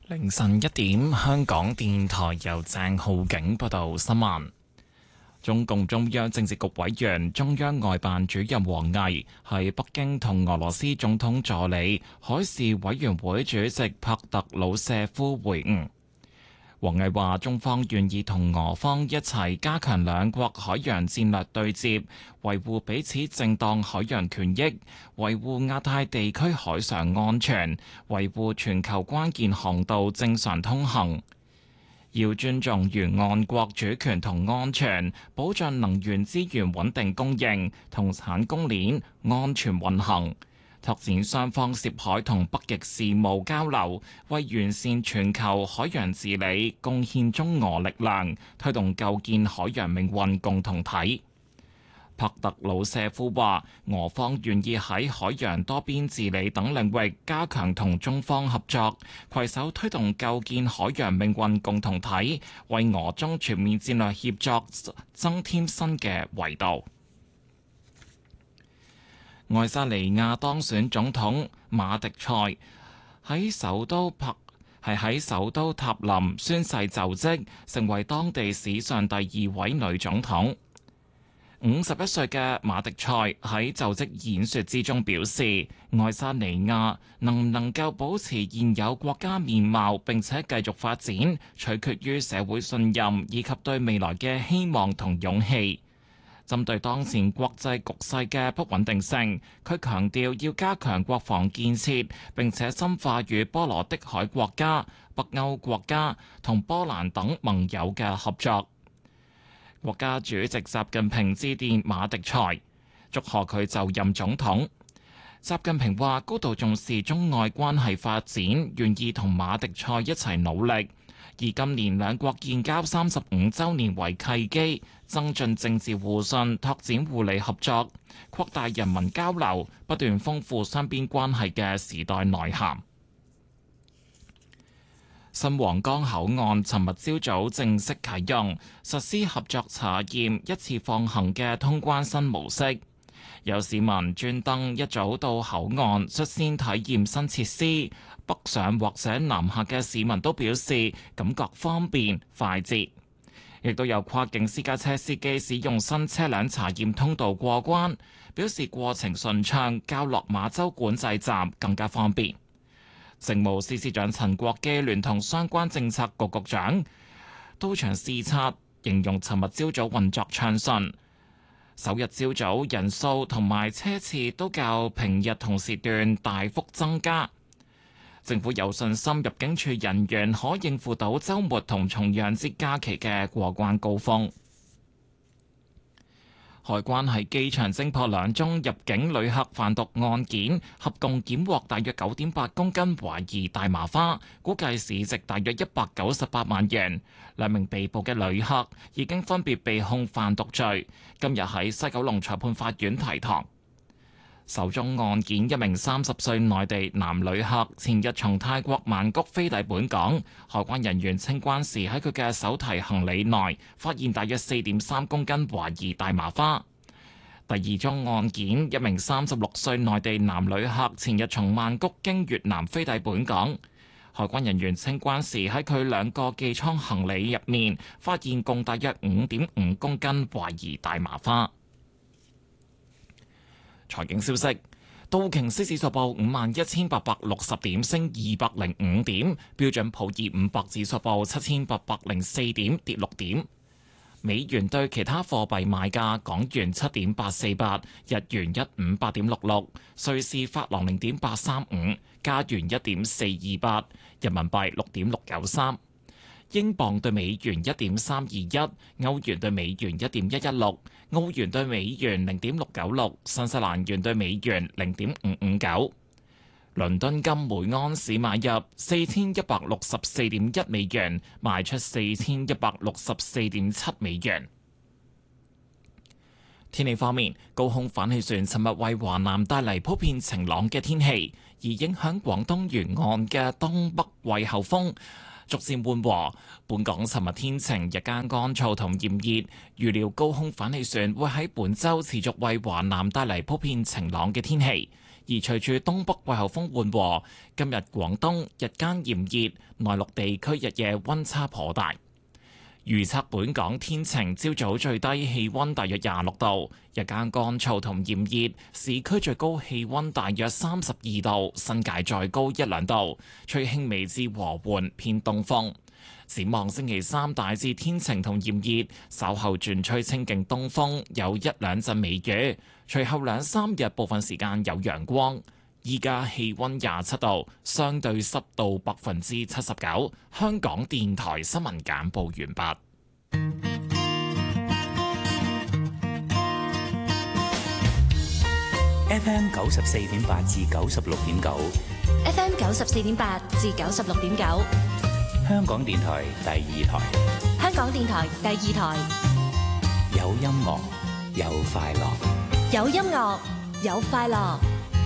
凌晨一點，香港電台由鄭浩景報道新聞。中共中央政治局委員、中央外辦主任王毅喺北京同俄羅斯總統助理、海事委員會主席帕特魯舍夫會晤。王毅話：中方願意同俄方一齊加強兩國海洋戰略對接，維護彼此正當海洋權益，維護亞太地區海上安全，維護全球關鍵航道正常通行。要尊重沿岸國主權同安全，保障能源資源穩定供應同產供鏈安全運行。拓展雙方涉海同北極事務交流，為完善全球海洋治理貢獻中俄力量，推動構建海洋命運共同體。帕特魯舍夫話：俄方願意喺海洋多邊治理等領域加強同中方合作，攜手推動構建海洋命運共同體，為俄中全面戰略協作增添新嘅維度。愛沙尼亞當選總統馬迪塞喺首都塔林宣誓就職，成為當地史上第2位女總統。51歲嘅馬迪塞喺就職演說之中表示，愛沙尼亞能唔能夠保持現有國家面貌並且繼續發展，取決於社會信任以及對未來嘅希望同勇氣。針對當前國際局勢嘅不穩定性，佢強調要加強國防建設，並且深化與波羅的海國家、北歐國家同波蘭等盟友嘅合作。國家主席習近平致電馬迪塞，祝賀佢就任總統。習近平話高度重視中外關係發展，願意同馬迪塞一齊努力。以今年兩國建交35週年為契機，增進政治互信，拓展互利合作，擴大人民交流，不斷豐富雙邊關係嘅時代內涵。新皇崗口岸尋日朝早正式啟用，實施合作查驗、一次放行嘅通關新模式。有市民專登一早到口岸率先體驗新設施，北上或者南下嘅市民都表示感覺方便快捷。亦都有跨境私家車司機使用新車輛查驗通道過關，表示過程順暢，較落馬洲管制站更加方便。政務司司長陳國基聯同相關政策局局長到場視察，形容尋日朝早運作暢順。首日朝早人數同埋車次都較平日同時段大幅增加，政府有信心入境處人員可應付到週末同重陽節假期嘅過關高峰。海關喺機場偵破2宗入境旅客販毒案件，合共檢獲大約9.8公斤懷疑大麻花，估計市值大約198萬元。2名被捕嘅旅客已經分別被控販毒罪，今日喺西九龍裁判法院提堂。首宗案件，一名30歲內地男旅客前日從泰國曼谷飛抵本港，海關人員清關時喺佢嘅手提行李內發現大約4.3公斤懷疑大麻花。第二宗案件，一名36歲內地男旅客前日從曼谷經越南飛抵本港，海關人員清關時喺佢2個寄艙行李入面發現共大約5.5公斤懷疑大麻花。財經消息，道瓊斯指數報51,860點，升205點；標準普爾500指數報7,804點，跌6點。美元對其他貨幣賣價：港元7.848，日元158.66，瑞士法郎0.835，加元1.428，人民幣6.693。英鎊對美元1.321，歐元對美元1.116，澳元對美元0.696，新西蘭元對美元0.559。倫敦金每盎司買入4164.1美元，賣出4164.7美元。天氣方面，高空反氣旋尋日為華南帶嚟普遍晴朗嘅天氣，而影響廣東沿岸嘅東北季候風逐漸緩和，本港尋日天晴，日間乾燥同炎熱，預料高空反氣旋會喺本週持續為華南帶嚟普遍晴朗嘅天氣。 而隨住東北季候風緩和，今日廣東日間炎熱，內陸地區日夜溫差頗大。預測本港天晴，朝早最低氣溫大約26度，日間乾燥同炎熱，市區最高氣溫大約32度，新界再高1-2度，吹輕微至和緩偏東風。展望星期三大致天晴同炎熱，稍後轉吹清勁東風，有1-2陣微雨，隨後2-3日部分時間有陽光。依家氣溫27度，相對濕度79%。香港電台新聞簡報完畢。 FM 94.8至96.9 ，FM 94.8至96.9， 香港電台第2台， 香港電台第2台， 有音樂，有快樂， 有音樂，有快樂。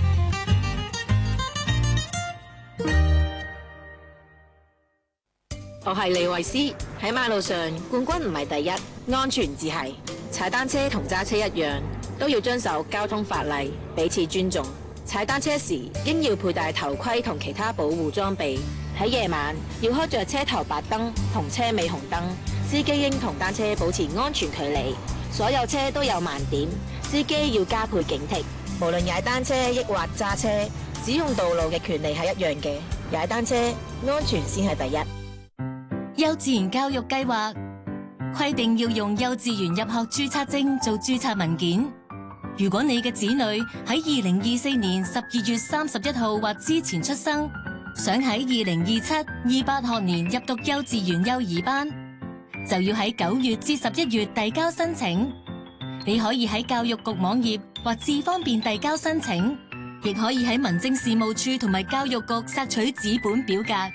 我係李慧詩，喺馬路上冠軍唔係第一，安全至係。踩單車同揸車一樣，都要遵守交通法例，彼此尊重。踩單車時應要佩戴頭盔同其他保護裝備。喺夜晚要開着車頭白燈同車尾紅燈。司機應同單車保持安全距離。所有車都有盲點，司機要加倍警惕。無論踩單車抑或揸車，使用道路嘅權利係一樣嘅。踩單車安全先係第一。 幼稚園教育計劃規定要用幼稚園入學註冊證做註冊文件。如果你嘅子女喺2024年12月31號或之前出生，想喺2027-28學年入讀幼稚園幼兒班，就要喺9月至11月遞交申請。你可以喺教育局網頁或智方便遞交申請，亦可以喺民政事務處同埋教育局索取紙本表格。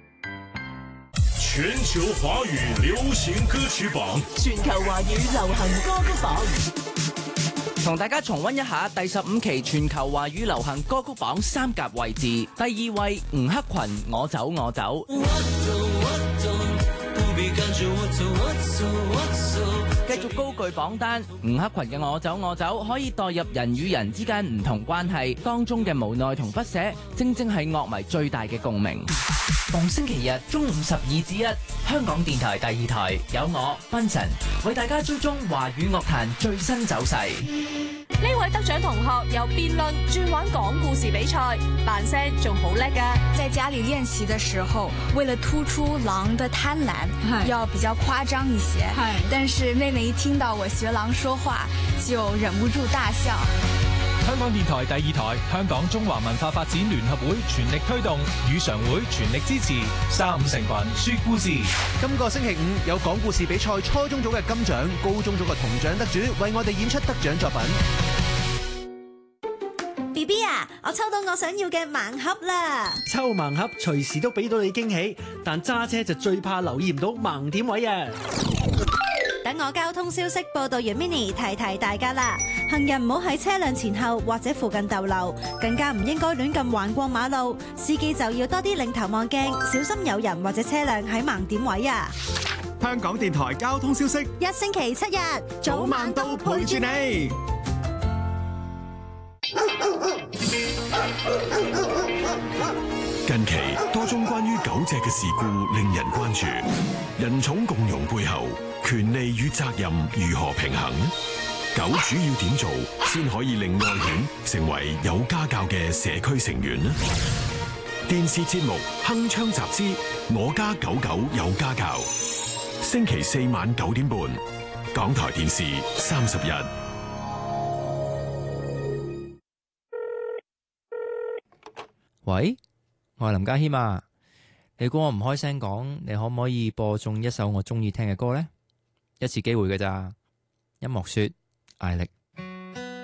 全球華語流行歌曲榜， 全球華語流行歌曲榜， 同大家重溫一下第15期全球華語流行歌曲榜3甲位置。第2位吳克群我走我走，繼續高踞榜單。吳克群嘅我走我走可以代入人與人之間唔同關係當中嘅無奈同不捨，正正係樂迷最大嘅共鳴。逢星期日中午12至1，香港電台第2台有我賓臣為大家追蹤華語樂壇最新走勢。 呢位得獎同學由辯論轉玩講故事比賽，扮聲仲好叻㗎。 在家裡練習的時候，為了突出狼的貪婪，要比較誇張一些。但是妹妹一聽到我學狼說話，就忍不住大笑。 香港電台第2台，香港中華文化發展聯合會全力推動，語常會全力支持35成群說故事。 今個星期5有講故事比賽初中組嘅金獎，高中組嘅銅獎得主為我哋演出得獎作品。 BB 啊，我抽到我想要嘅盲盒啦！ 抽盲盒隨時都俾到你驚喜，但揸車就最怕留意唔到盲點位啊！ 等我交通消息報道完 Mini 提提大家啦，行人唔好喺車輛前後或者附近逗留，更加唔應該亂咁橫過馬路。司機就要多啲擰頭望鏡，小心有人或者車輛喺盲點位啊！ 香港電台交通消息， 一星期7日， 早晚都陪住你。 近期多宗關於狗隻嘅事故令人關注，人寵共融背後，權利與責任如何平衡？狗主要點做先可以令愛犬成為有家教嘅社區成員呢？電視節目《鏗鏘集之我家狗狗有家教》，星期4晚9點半，港台電視31。 喂，我係林家謙啊！你估我唔開聲講，你可唔可以播中一首我中意聽嘅歌呢？一次機會㗎咋？音樂說，艾力。